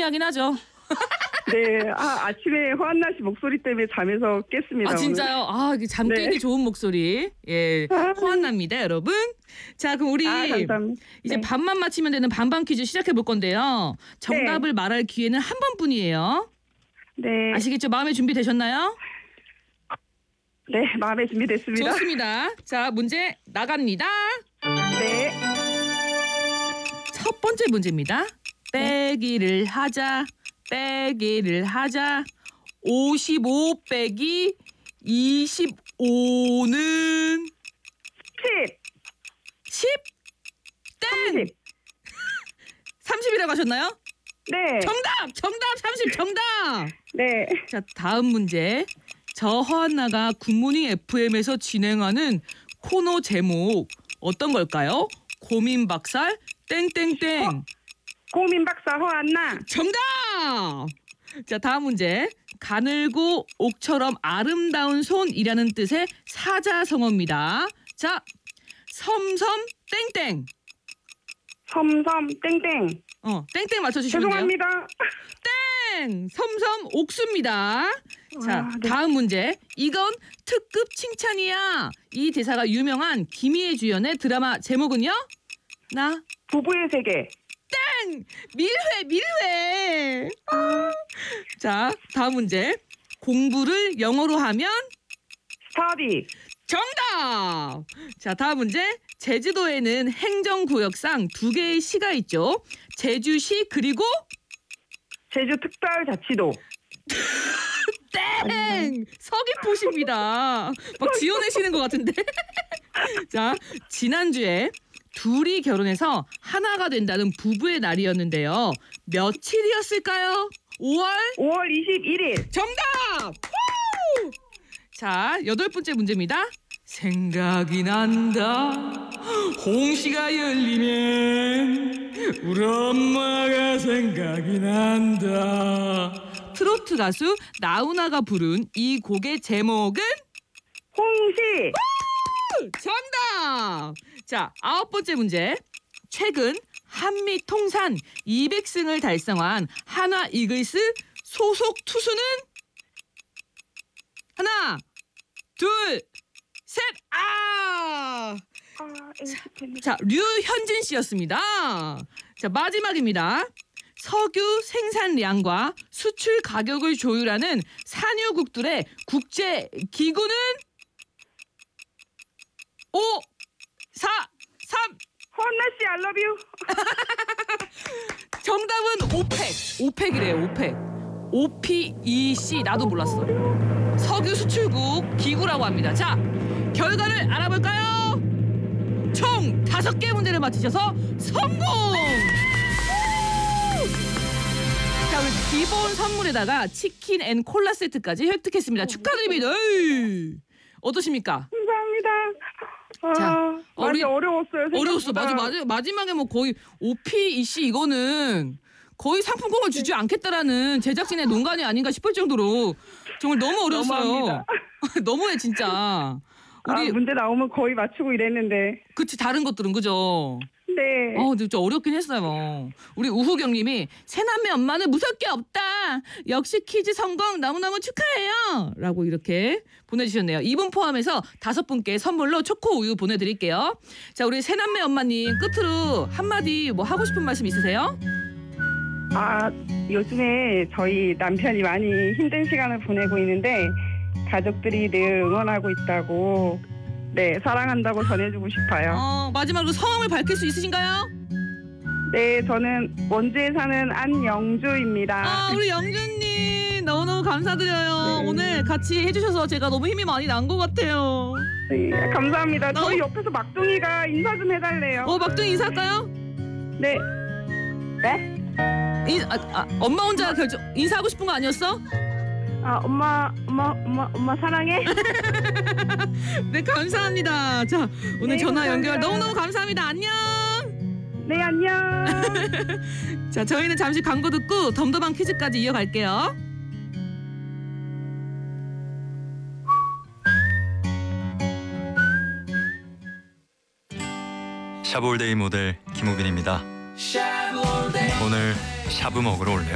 하긴 하죠. 네, 아침에 허한나 씨 목소리 때문에 잠에서 깼습니다. 아 진짜요? 오늘. 아 이게 잠 깨기 네. 좋은 목소리. 예, 허한나입니다, 여러분. 자, 그럼 우리 감사합니다. 이제 네. 반만 맞히면 되는 반반 퀴즈 시작해 볼 건데요. 정답을 말할 기회는 한 번뿐이에요. 네, 아시겠죠? 마음의 준비 되셨나요? 네, 마음에 준비됐습니다. 좋습니다. 자, 문제 나갑니다. 네, 첫 번째 문제입니다. 빼기를 하자. 55 빼기 25는 10, 10. 땡. 30. 30이라고 하셨나요? 네, 정답 30 정답. 네, 자, 다음 문제. 저 허한나가 굿모닝 FM에서 진행하는 코너 제목 어떤 걸까요? 고민박살 땡땡땡. 고민 박사 허한나. 정답! 자, 다음 문제. 가늘고 옥처럼 아름다운 손이라는 뜻의 사자성어입니다. 자, 섬섬 땡땡. 섬섬 땡땡. 땡땡 맞춰주시면 돼요. 죄송합니다. 땡! 섬섬 옥수입니다. 자, 네. 다음 문제. 이건 특급 칭찬이야. 이 대사가 유명한 김희애 주연의 드라마 제목은요? 나 부부의 세계. 땡! 밀회. 자, 다음 문제. 공부를 영어로 하면 스터디. 정답! 자, 다음 문제. 제주도에는 행정구역상 2개의 시가 있죠. 제주시 그리고 제주특별자치도. 땡! 서귀포시입니다. 막 지어내시는 것 같은데. 자, 지난주에 둘이 결혼해서 하나가 된다는 부부의 날이었는데요. 며칠이었을까요? 5월 21일. 정답! 후! 자, 8번째 문제입니다. 생각이 난다. 홍시가 열리면 우리 엄마가 생각이 난다. 트로트 가수 나훈아가 부른 이 곡의 제목은? 홍시. 정답! 자, 9번째 문제. 최근 한미 통산 200승을 달성한 한화 이글스 소속 투수는? 하나, 둘, 셋. 자, 류현진 씨였습니다. 자, 마지막입니다. 석유 생산량과 수출 가격을 조율하는 산유국들의 국제 기구는? 5, 4, 3. 허한나 씨 I love you. 정답은 오펙이래요. OPEC. 나도 몰랐어. 석유 수출국 기구라고 합니다. 자, 결과를 알아볼까요? 총 5개 문제를 맞히셔서 성공! 자, 우리 기본 선물에다가 치킨 앤 콜라 세트까지 획득했습니다. 축하드립니다. 에이. 어떠십니까? 감사합니다. 자, 많이 어려웠어요. 어려웠어. 생각보다. 맞아. 마지막에 뭐 거의 OPEC 이거는 거의 상품권을 주지 않겠다라는 제작진의 농간이 아닌가 싶을 정도로 정말 너무 어려웠어요. 너무합니다. 너무해 진짜. 우리 문제 나오면 거의 맞추고 이랬는데. 그치 다른 것들은 그죠. 네. 진짜 어렵긴 했어요. 우리 우후경님이 새남매 엄마는 무섭 게 없다. 역시 퀴즈 성공 너무너무 축하해요. 라고 이렇게 보내주셨네요. 이분 포함해서 5분께 선물로 초코 우유 보내드릴게요. 자, 우리 새남매 엄마님 끝으로 한마디 뭐 하고 싶은 말씀 있으세요? 요즘에 저희 남편이 많이 힘든 시간을 보내고 있는데 가족들이 늘 응원하고 있다고, 네, 사랑한다고 전해주고 싶어요. 마지막으로 성함을 밝힐 수 있으신가요? 네, 저는 원주에 사는 안영주입니다. 우리 영준님 너무너무 감사드려요. 네. 오늘 같이 해주셔서 제가 너무 힘이 많이 난 것 같아요. 네, 감사합니다. 저희 옆에서 막둥이가 인사 좀 해달래요. 막둥이 인사할까요? 네. 네? 엄마 혼자 인사하고 싶은 거 아니었어? 엄마 사랑해. 네, 감사합니다. 자, 오늘 네, 전화 감사합니다. 연결 너무너무 감사합니다. 안녕. 네, 안녕. 자, 저희는 잠시 광고 듣고 덤덤한 퀴즈까지 이어갈게요. 샤브올데이 모델 김우빈입니다. 오늘 샤브 먹으러 올래요?